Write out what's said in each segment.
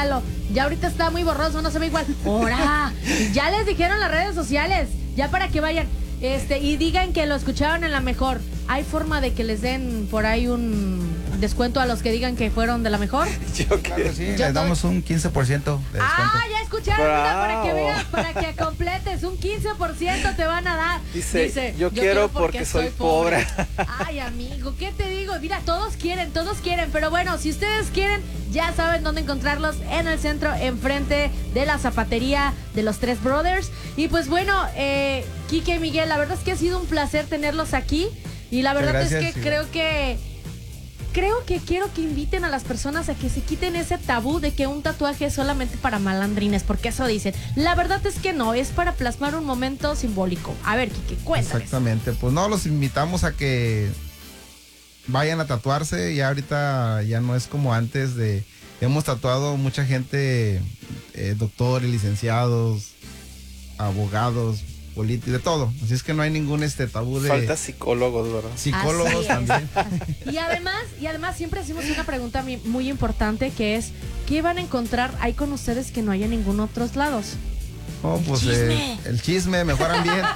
Lalo. Ya ahorita está muy borroso, no se ve igual. ¡Hora! Ya les dijeron las redes sociales, ya para que vayan. Y digan que lo escucharon en la mejor. ¿Hay forma de que les den por ahí un descuento a los que digan que fueron de la mejor? Yo creo que sí, les damos un 15% de descuento. Ya escucharon, para que veas, para que completes, un 15% te van a dar. Dice, yo quiero porque soy pobre. Ay, amigo, ¿qué te digo? Mira, todos quieren, pero bueno, si ustedes quieren, ya saben dónde encontrarlos, en el centro, enfrente de la zapatería de los Tres Brothers. Y pues bueno, Quique y Miguel, la verdad es que ha sido un placer tenerlos aquí. Y la verdad es que creo que quiero que inviten a las personas a que se quiten ese tabú de que un tatuaje es solamente para malandrines, porque eso dicen. La verdad es que no, es para plasmar un momento simbólico. A ver, Quique, cuéntame. Exactamente, pues no, los invitamos a que vayan a tatuarse. Ya ahorita ya no es como antes hemos tatuado mucha gente, doctores, licenciados, abogados, políticos, de todo. Así es que no hay ningún tabú de... Falta psicólogos, ¿verdad? Psicólogos también. Y además siempre hacemos una pregunta muy importante, que es, ¿qué van a encontrar ahí con ustedes que no haya en ningún otros lados? Oh, pues el chisme, mejor ambiente.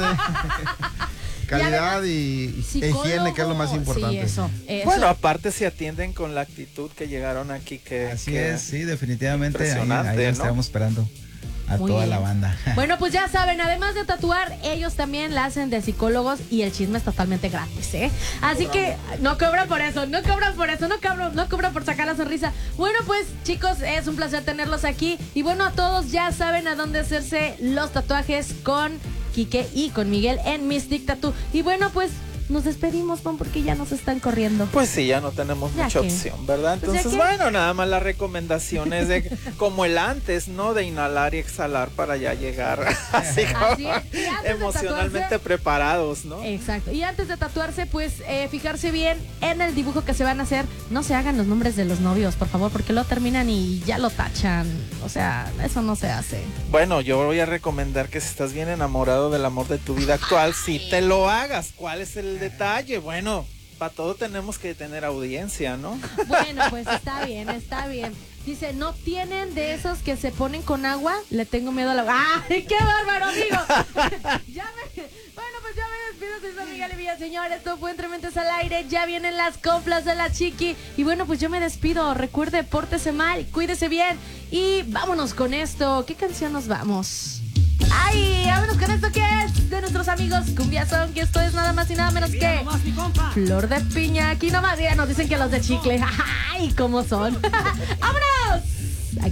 Calidad y higiene, que es lo más importante. Sí, eso. Bueno, aparte se atienden con la actitud que llegaron aquí, Así es, sí, definitivamente. Impresionante, ahí ¿no? Estamos esperando a Muy toda bien. la banda. Bueno, pues ya saben, además de tatuar, ellos también la hacen de psicólogos y el chisme es totalmente gratis, ¿eh? Así que no cobran por eso, no cobran por sacar la sonrisa. Bueno, pues chicos, es un placer tenerlos aquí. Y bueno, a todos ya saben a dónde hacerse los tatuajes con Quique y con Miguel en Mystic Tattoo. Y bueno, pues nos despedimos, Juan, porque ya nos están corriendo. Pues sí, ya no tenemos mucha opción, ¿verdad? Pues Entonces, bueno, nada más las recomendaciones de como el antes, ¿no? De inhalar y exhalar para ya llegar así como emocionalmente preparados, ¿no? Exacto. Y antes de tatuarse, pues fijarse bien en el dibujo que se van a hacer. No se hagan los nombres de los novios, por favor, porque lo terminan y ya lo tachan. O sea, eso no se hace. Bueno, yo voy a recomendar que si estás bien enamorado del amor de tu vida actual, sí te lo hagas. ¿Cuál es el detalle? Bueno, para todo tenemos que tener audiencia, ¿no? Bueno, pues está bien, está bien. Dice, ¿no tienen de esos que se ponen con agua? Le tengo miedo al agua. ¡Ay, qué bárbaro, amigo! Bueno, pues ya me despido, soy Miguel y Villaseñor. Esto fue Entre Mentes al Aire. Ya vienen las coplas de la Chiqui. Y bueno, pues yo me despido. Recuerde, pórtese mal, cuídese bien. Y vámonos con esto. ¿Qué canción nos vamos? ¡Ay! Vámonos con esto que es de nuestros amigos Cumbiazón, que esto es nada más y nada menos que Flor de Piña. Aquí nomás ya nos dicen que los de Chicle. ¡Ay! ¿Cómo son? ¡Vámonos!